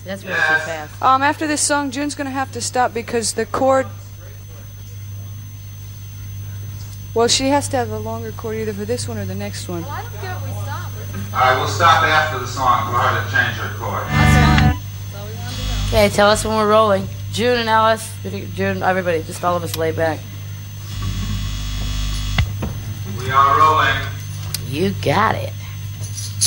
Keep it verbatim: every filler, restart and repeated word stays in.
That's really too fast. Um, after this song, June's going to have to stop because the chord... Well, she has to have a longer chord either for this one or the next one. Well, I don't care if we stop. All right, we'll stop after the song for her to change her chord. Okay, tell us when we're rolling. June and Alice, June, everybody, just all of us lay back. We are rolling. You got it.